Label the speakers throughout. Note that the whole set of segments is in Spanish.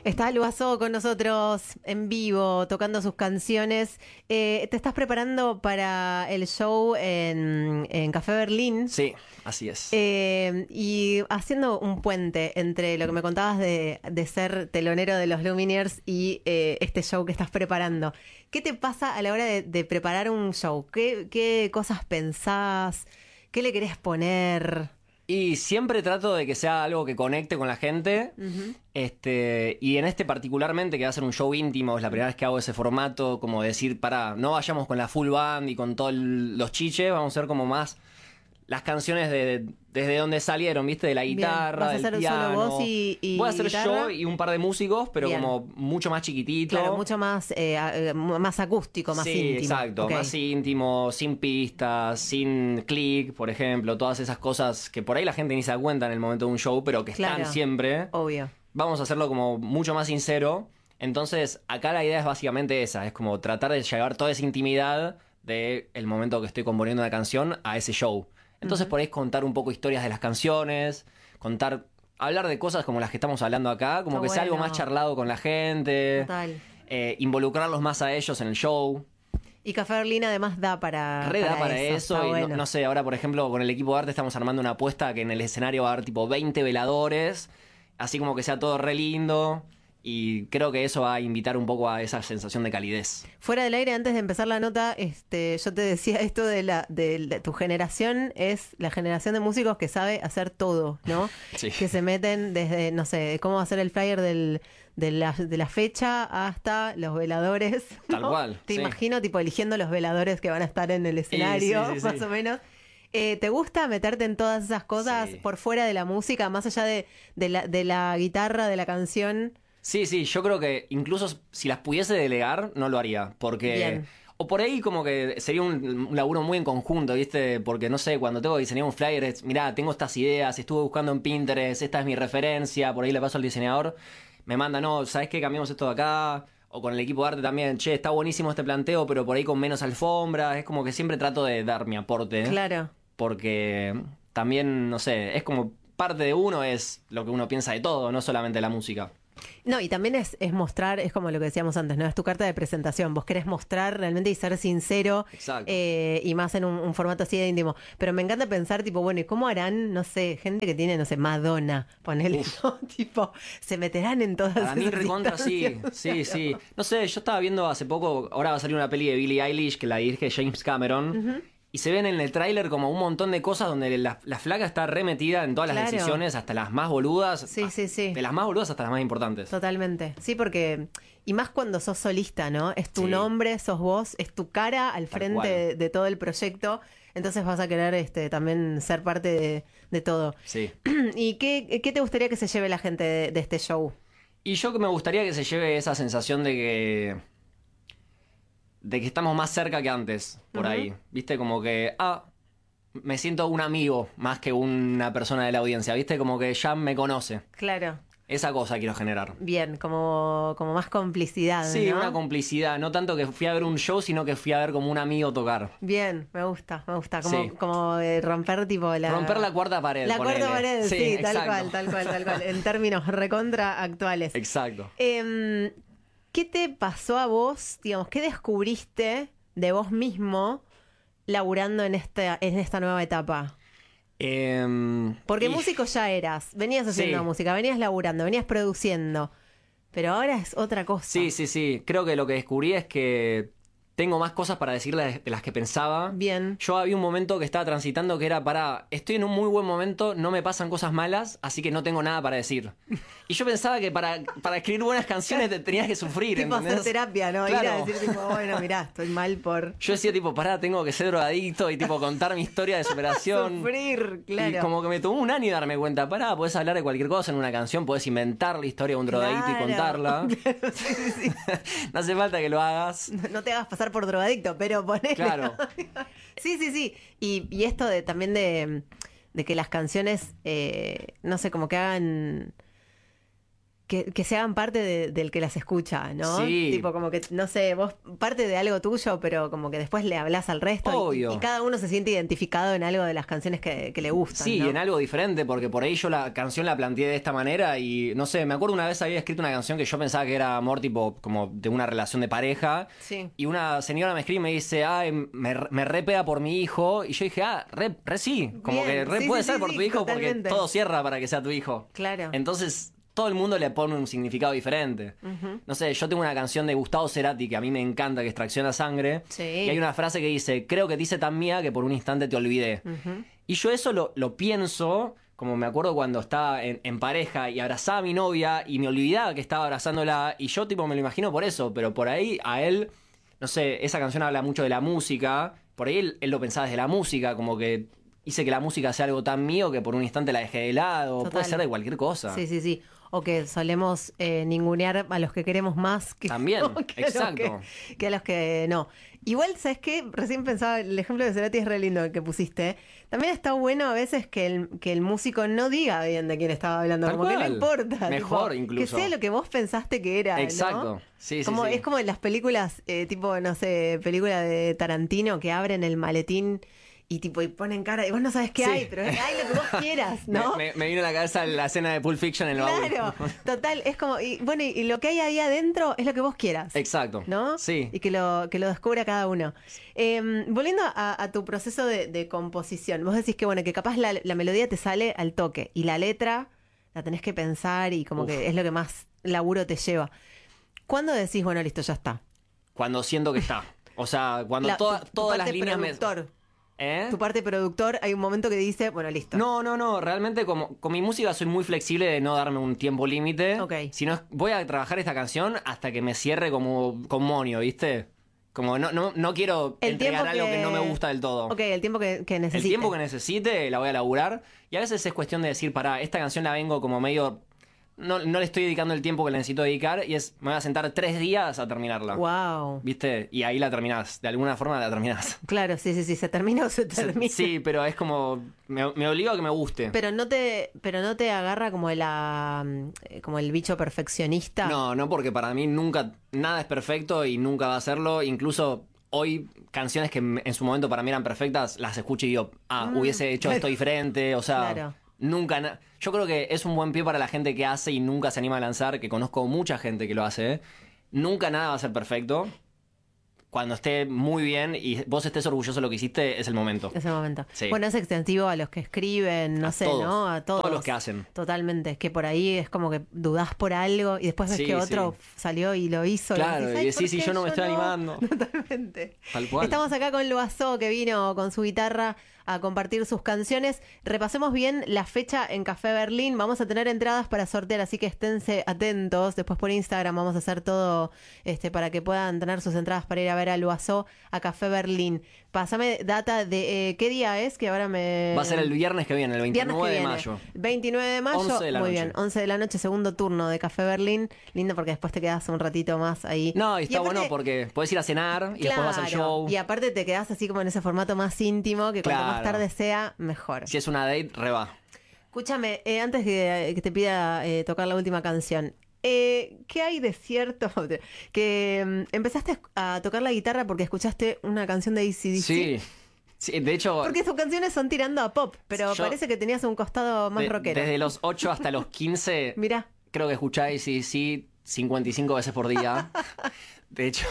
Speaker 1: Está Luazo con nosotros en vivo, tocando sus canciones. ¿Te estás preparando para el show en Café Berlín?
Speaker 2: Sí, así es.
Speaker 1: Y haciendo un puente entre lo que me contabas de ser telonero de los Lumineers y este show que estás preparando. ¿Qué te pasa a la hora de preparar un show? ¿Qué cosas pensás? ¿Qué le querés poner?
Speaker 2: Y siempre trato de que sea algo que conecte con la gente.
Speaker 1: Uh-huh.
Speaker 2: Y en este particularmente, que va a ser un show íntimo, es la primera vez que hago ese formato, como decir, no vayamos con la full band y con todos los chiches, vamos a hacer como más las canciones desde donde salieron, ¿viste? De la guitarra,
Speaker 1: Bien. ¿Vas a
Speaker 2: del
Speaker 1: hacer
Speaker 2: piano.
Speaker 1: solo vos y
Speaker 2: voy a hacer
Speaker 1: guitarra?
Speaker 2: yo y un par de músicos, pero
Speaker 1: Bien.
Speaker 2: como mucho más chiquitito.
Speaker 1: Claro, mucho más, más acústico, más íntimo.
Speaker 2: Sí, exacto,
Speaker 1: Okay.
Speaker 2: más íntimo, sin pistas, sin click, por ejemplo, todas esas cosas que por ahí la gente ni se da cuenta en el momento de un show, pero que
Speaker 1: Claro.
Speaker 2: están siempre.
Speaker 1: Obvio.
Speaker 2: Vamos a hacerlo como mucho más sincero. Entonces, acá la idea es básicamente esa, es como tratar de llevar toda esa intimidad del momento que estoy componiendo una canción a ese show. Entonces, por ahí contar un poco historias de las canciones, hablar de cosas como las que estamos hablando acá, como
Speaker 1: Está
Speaker 2: que sea algo
Speaker 1: bueno.
Speaker 2: más charlado con la gente.
Speaker 1: Total.
Speaker 2: Involucrarlos más a ellos en el show.
Speaker 1: Y Café Berlín además da para
Speaker 2: eso.
Speaker 1: Está
Speaker 2: Y
Speaker 1: bueno.
Speaker 2: no sé, ahora por ejemplo con el equipo de arte estamos armando una apuesta que en el escenario va a haber tipo 20 veladores, así como que sea todo re lindo. Y creo que eso va a invitar un poco a esa sensación de calidez.
Speaker 1: Fuera del aire, antes de empezar la nota, yo te decía esto de tu generación es la generación de músicos que sabe hacer todo, ¿no?
Speaker 2: Sí.
Speaker 1: Que se meten desde, no sé, cómo hacer el flyer de la fecha hasta los veladores, ¿no?
Speaker 2: Tal cual,
Speaker 1: Te
Speaker 2: sí.
Speaker 1: imagino tipo eligiendo los veladores que van a estar en el escenario,
Speaker 2: sí,
Speaker 1: más o menos. ¿Te gusta meterte en todas esas cosas
Speaker 2: Sí.
Speaker 1: por fuera de la música, más allá de la guitarra, de la canción?
Speaker 2: Sí, yo creo que incluso si las pudiese delegar, no lo haría. Porque.
Speaker 1: Bien.
Speaker 2: O por ahí como que sería un laburo muy en conjunto, ¿viste? Porque no sé, cuando tengo que diseñar un flyer, mirá, tengo estas ideas, estuve buscando en Pinterest, esta es mi referencia, por ahí le paso al diseñador, me manda, no, ¿sabes qué? Cambiamos esto de acá. O con el equipo de arte también, che, está buenísimo este planteo, pero por ahí con menos alfombra. Es como que siempre trato de dar mi aporte.
Speaker 1: Claro.
Speaker 2: Porque también, no sé, es como parte de uno es lo que uno piensa de todo, no solamente la música.
Speaker 1: No, y también es mostrar, es como lo que decíamos antes, ¿no? Es tu carta de presentación. Vos querés mostrar realmente y ser sincero.
Speaker 2: Exacto.
Speaker 1: Y más en un formato así de íntimo. Pero me encanta pensar, tipo, bueno, ¿y cómo harán, no sé, gente que tiene, no sé, Madonna, ponele, ¿no? Tipo, se meterán en todas
Speaker 2: Para mí
Speaker 1: esas
Speaker 2: recontra sí,
Speaker 1: instancias?
Speaker 2: sí. No sé, yo estaba viendo hace poco, ahora va a salir una peli de Billie Eilish que la dirige James Cameron.
Speaker 1: Ujú.
Speaker 2: Y se ven en el tráiler como un montón de cosas donde la flaca está remetida en todas las
Speaker 1: Claro.
Speaker 2: decisiones, hasta las más boludas.
Speaker 1: Sí.
Speaker 2: De las más boludas hasta las más importantes.
Speaker 1: Totalmente. Sí, porque, y más cuando sos solista, ¿no? Es tu
Speaker 2: Sí.
Speaker 1: nombre, sos vos, es tu cara al
Speaker 2: Tal
Speaker 1: frente
Speaker 2: cual.
Speaker 1: de todo el proyecto. Entonces vas a querer también ser parte de todo.
Speaker 2: Sí.
Speaker 1: ¿Y qué te gustaría que se lleve la gente de este show?
Speaker 2: Y yo que me gustaría que se lleve esa sensación de que estamos más cerca que antes, por ahí. ¿Viste? Como que, me siento un amigo más que una persona de la audiencia, ¿viste? Como que ya me conoce.
Speaker 1: Claro.
Speaker 2: Esa cosa quiero generar.
Speaker 1: Bien, como más complicidad,
Speaker 2: Sí,
Speaker 1: ¿no?
Speaker 2: una complicidad. No tanto que fui a ver un show, sino que fui a ver como un amigo tocar.
Speaker 1: Bien, me gusta. Como,
Speaker 2: Sí.
Speaker 1: como romper tipo
Speaker 2: Romper la cuarta pared.
Speaker 1: La
Speaker 2: ponele.
Speaker 1: cuarta pared, sí, tal
Speaker 2: exacto.
Speaker 1: cual. En términos recontra actuales.
Speaker 2: Exacto.
Speaker 1: ¿Qué te pasó a vos, digamos, qué descubriste de vos mismo laburando en esta nueva etapa? Porque
Speaker 2: Y-
Speaker 1: músico ya eras, venías haciendo
Speaker 2: Sí.
Speaker 1: música, venías laburando, venías produciendo, pero ahora es otra cosa.
Speaker 2: Sí. Creo que lo que descubrí es que tengo más cosas para decirle de las que pensaba.
Speaker 1: Bien.
Speaker 2: Yo había un momento que estaba transitando que era estoy en un muy buen momento, no me pasan cosas malas, así que no tengo nada para decir. Y yo pensaba que para escribir buenas canciones tenías que sufrir,
Speaker 1: Tipo hacer
Speaker 2: ¿entendés?
Speaker 1: terapia, ¿no? Ir
Speaker 2: Claro.
Speaker 1: a decir tipo, bueno, mirá, estoy mal por
Speaker 2: Yo decía tipo, tengo que ser drogadicto y tipo contar mi historia de superación.
Speaker 1: sufrir, claro.
Speaker 2: Y como que me tomó un año darme cuenta, podés hablar de cualquier cosa en una canción, podés inventar la historia de un drogadicto y
Speaker 1: Claro.
Speaker 2: contarla.
Speaker 1: Claro, sí.
Speaker 2: No hace falta que lo hagas.
Speaker 1: No te hagas pasar por drogadicto, pero ponele.
Speaker 2: Claro.
Speaker 1: Sí. Y esto también de que las canciones, no sé, como que que se hagan parte del que las escucha, ¿no?
Speaker 2: Sí.
Speaker 1: Tipo como que, no sé, vos parte de algo tuyo, pero como que después le hablas al resto.
Speaker 2: Obvio.
Speaker 1: Y cada uno se siente identificado en algo de las canciones que le gustan,
Speaker 2: Sí,
Speaker 1: ¿no?
Speaker 2: en algo diferente, porque por ahí yo la canción la planteé de esta manera y no sé, me acuerdo una vez había escrito una canción que yo pensaba que era amor tipo como de una relación de pareja.
Speaker 1: Sí.
Speaker 2: Y una señora me escribe y me dice, ay, me re pega por mi hijo. Y yo dije, re sí, como
Speaker 1: Bien,
Speaker 2: que re
Speaker 1: sí,
Speaker 2: puede
Speaker 1: sí,
Speaker 2: ser
Speaker 1: sí,
Speaker 2: por
Speaker 1: sí,
Speaker 2: tu hijo
Speaker 1: totalmente.
Speaker 2: porque todo cierra para que sea tu hijo.
Speaker 1: Claro.
Speaker 2: Entonces todo el mundo le pone un significado diferente. No sé, yo tengo una canción de Gustavo Cerati que a mí me encanta, que es Tracción a Sangre.
Speaker 1: Sí.
Speaker 2: Y hay una frase que dice, creo que te hice tan mía que por un instante te olvidé. Y yo eso lo pienso, como me acuerdo cuando estaba en pareja y abrazaba a mi novia y me olvidaba que estaba abrazándola y yo tipo me lo imagino por eso, pero por ahí a él, no sé, esa canción habla mucho de la música, por ahí él lo pensaba desde la música, como que hice que la música sea algo tan mío que por un instante la dejé de lado,
Speaker 1: Total.
Speaker 2: puede ser de cualquier cosa.
Speaker 1: Sí, sí, sí. O que solemos ningunear a los que queremos más que,
Speaker 2: También,
Speaker 1: que a los
Speaker 2: exacto.
Speaker 1: que a los que no. Igual, ¿sabes qué? Recién pensaba, el ejemplo de Cerati es re lindo el que pusiste. También está bueno a veces que el músico no diga bien de quién estaba hablando,
Speaker 2: Tal
Speaker 1: como que no
Speaker 2: cual.
Speaker 1: importa.
Speaker 2: Mejor,
Speaker 1: tipo,
Speaker 2: incluso.
Speaker 1: Que sea lo que vos pensaste que era, ¿no?
Speaker 2: Exacto. Sí,
Speaker 1: Como,
Speaker 2: sí.
Speaker 1: Es como en las películas, tipo, no sé, película de Tarantino que abren el maletín y tipo y ponen cara y vos no sabes qué
Speaker 2: Sí.
Speaker 1: hay, pero hay lo que vos quieras, ¿no?
Speaker 2: Me vino a la cabeza la escena de Pulp Fiction en el baúl.
Speaker 1: Claro, total, es como, y bueno, y lo que hay ahí adentro es lo que vos quieras.
Speaker 2: Exacto.
Speaker 1: ¿No?
Speaker 2: Sí.
Speaker 1: Y que lo descubra cada uno. Volviendo a tu proceso de composición, vos decís que bueno, que capaz la melodía te sale al toque y la letra la tenés que pensar y como que es lo que más laburo te lleva. ¿Cuándo decís, bueno, listo, ya está?
Speaker 2: Cuando siento que está. O sea, cuando
Speaker 1: Tu
Speaker 2: todas las
Speaker 1: parte
Speaker 2: líneas
Speaker 1: productor,
Speaker 2: ¿Eh?
Speaker 1: Tu parte productor, hay un momento que dice, bueno, listo.
Speaker 2: No, realmente como, con mi música soy muy flexible de no darme un tiempo límite.
Speaker 1: Ok.
Speaker 2: Sino voy a trabajar esta canción hasta que me cierre como con Monio, ¿viste? Como no quiero
Speaker 1: El
Speaker 2: entregar
Speaker 1: tiempo
Speaker 2: algo que no me gusta del todo.
Speaker 1: Ok, el tiempo que necesite.
Speaker 2: El tiempo que necesite la voy a laburar. Y a veces es cuestión de decir, pará, esta canción la vengo como medio... No le estoy dedicando el tiempo que le necesito dedicar y me voy a sentar 3 días a terminarla.
Speaker 1: Wow.
Speaker 2: ¿Viste? Y ahí la terminás. De alguna forma la terminás.
Speaker 1: Claro, sí, se termina o se termina.
Speaker 2: Sí, pero es como... Me obliga a que me guste.
Speaker 1: Pero no te agarra como como el bicho perfeccionista.
Speaker 2: No, porque para mí nunca... Nada es perfecto y nunca va a serlo. Incluso... Hoy, canciones que en su momento para mí eran perfectas, las escucho y digo, hubiese hecho esto diferente, o sea,
Speaker 1: Claro.
Speaker 2: nunca... Yo creo que es un buen pie para la gente que hace y nunca se anima a lanzar, que conozco mucha gente que lo hace. Nunca nada va a ser perfecto. Cuando esté muy bien y vos estés orgulloso de lo que hiciste, es el momento.
Speaker 1: Ese momento.
Speaker 2: Sí.
Speaker 1: Bueno, es extensivo a los que escriben, no
Speaker 2: A
Speaker 1: sé,
Speaker 2: todos.
Speaker 1: ¿no? A todos.
Speaker 2: Todos los que hacen.
Speaker 1: Totalmente. Es que por ahí es como que dudás por algo y después ves
Speaker 2: Sí,
Speaker 1: que otro
Speaker 2: sí.
Speaker 1: salió y lo hizo.
Speaker 2: Claro, y
Speaker 1: "Ay,
Speaker 2: decís,
Speaker 1: ¿por
Speaker 2: "Sí,
Speaker 1: qué
Speaker 2: yo no me estoy animando".
Speaker 1: Totalmente.
Speaker 2: Tal cual.
Speaker 1: Estamos acá con Loazó, que vino con su guitarra a compartir sus canciones. Repasemos bien la fecha en Café Berlín. Vamos a tener entradas para sortear, así que esténse atentos. Después por Instagram vamos a hacer todo para que puedan tener sus entradas para ir a ver a Loazó a Café Berlín. Pásame data de qué día es, que ahora me...
Speaker 2: Va a ser el viernes que viene, el
Speaker 1: Viernes
Speaker 2: 29
Speaker 1: que
Speaker 2: de
Speaker 1: viene.
Speaker 2: mayo.
Speaker 1: 29 de mayo.
Speaker 2: 11 de la
Speaker 1: Muy
Speaker 2: noche.
Speaker 1: bien, 11 de la noche, segundo turno de Café Berlín. Lindo porque después te quedas un ratito más ahí.
Speaker 2: No, y está
Speaker 1: aparte-
Speaker 2: bueno porque podés ir a cenar y después vas al
Speaker 1: Claro,
Speaker 2: show.
Speaker 1: y aparte te quedás así como en ese formato más íntimo, que cuanto más
Speaker 2: Claro.
Speaker 1: tarde sea, mejor.
Speaker 2: Si es una date, reba.
Speaker 1: Escúchame, antes que te pida tocar la última canción, ¿qué hay de cierto? Que empezaste a tocar la guitarra porque escuchaste una canción de AC/DC.
Speaker 2: Sí. Sí, de hecho,
Speaker 1: Porque sus canciones son tirando a pop, pero
Speaker 2: Yo-
Speaker 1: parece que tenías un costado más rockero.
Speaker 2: desde los 8 hasta los 15,
Speaker 1: Mirá.
Speaker 2: creo que escucháis sí 55 veces por día. De hecho,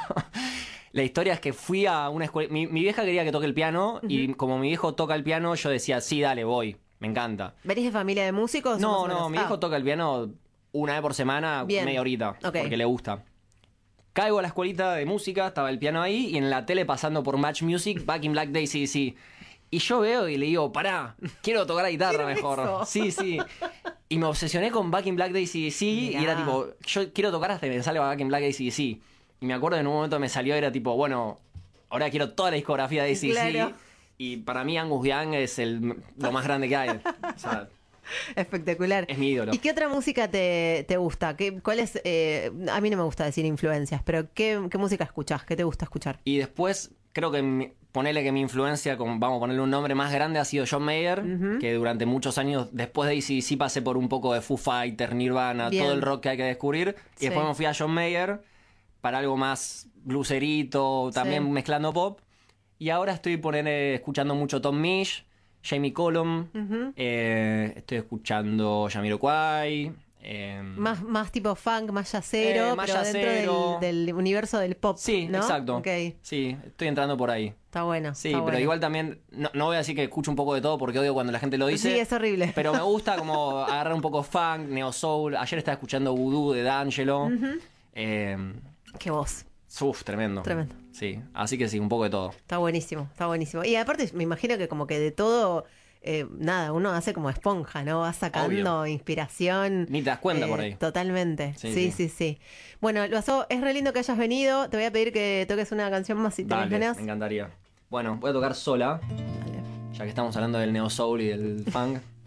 Speaker 2: la historia es que fui a una escuela. Mi vieja quería que toque el piano y como mi viejo toca el piano, yo decía, sí, dale, voy. Me encanta.
Speaker 1: ¿Venís de familia de músicos?
Speaker 2: No,
Speaker 1: Más o menos.
Speaker 2: mi viejo toca el piano una vez por semana,
Speaker 1: Bien.
Speaker 2: media horita,
Speaker 1: Ok.
Speaker 2: porque le gusta. Caigo a la escuelita de música, estaba el piano ahí y en la tele pasando por Match Music, Back in Black Day, sí. Y yo veo y le digo, pará, quiero tocar la guitarra
Speaker 1: Quiero
Speaker 2: mejor.
Speaker 1: eso.
Speaker 2: Sí. Y me obsesioné con Back in Black Day, sí. Y
Speaker 1: Mirá.
Speaker 2: era tipo, yo quiero tocar hasta que me salga Back in Black Day, sí. Y me acuerdo en un momento me salió, era tipo, bueno, ahora quiero toda la discografía de AC/DC.
Speaker 1: Claro.
Speaker 2: Y para mí Angus Young es lo más grande que hay. O sea,
Speaker 1: Espectacular.
Speaker 2: es mi ídolo.
Speaker 1: ¿Y qué otra música te gusta? ¿Cuál es? A mí no me gusta decir influencias, pero ¿qué música escuchás? ¿Qué te gusta escuchar?
Speaker 2: Y después, creo que ponele que mi influencia, vamos a ponerle un nombre más grande, ha sido John Mayer, que durante muchos años, después de AC/DC pasé por un poco de Foo Fighters, Nirvana,
Speaker 1: Bien.
Speaker 2: todo el rock que hay que descubrir. Y
Speaker 1: Sí.
Speaker 2: después me fui a John Mayer para algo más blueserito, también
Speaker 1: Sí.
Speaker 2: mezclando pop. Y ahora estoy escuchando mucho Tom Misch, Jamie Cullum, estoy escuchando Jamiroquai.
Speaker 1: Más tipo funk, más yacero,
Speaker 2: más
Speaker 1: pero
Speaker 2: yacero.
Speaker 1: dentro del universo del pop.
Speaker 2: Sí,
Speaker 1: ¿no?
Speaker 2: exacto.
Speaker 1: Ok,
Speaker 2: Sí, estoy entrando por ahí.
Speaker 1: está bueno.
Speaker 2: Sí,
Speaker 1: está
Speaker 2: pero
Speaker 1: bueno.
Speaker 2: igual también, no voy a decir que escucho un poco de todo porque odio cuando la gente lo dice.
Speaker 1: Sí, es horrible.
Speaker 2: Pero me gusta como agarrar un poco funk, neo soul. Ayer estaba escuchando Voodoo de D'Angelo.
Speaker 1: Qué voz.
Speaker 2: Tremendo.
Speaker 1: Tremendo.
Speaker 2: Sí, así que sí, un poco de todo.
Speaker 1: Está buenísimo, está buenísimo. Y aparte me imagino que como que de todo, nada, uno hace como esponja, ¿no? Va sacando inspiración.
Speaker 2: Ni te das cuenta por ahí.
Speaker 1: Totalmente.
Speaker 2: Sí,
Speaker 1: Sí,
Speaker 2: sí.
Speaker 1: sí, sí. Bueno, Loazó, es re lindo que hayas venido. Te voy a pedir que toques una canción más si tenés
Speaker 2: Dale,
Speaker 1: ganas.
Speaker 2: me encantaría. Bueno, voy a tocar sola,
Speaker 1: Dale.
Speaker 2: ya que estamos hablando del neo soul y del funk.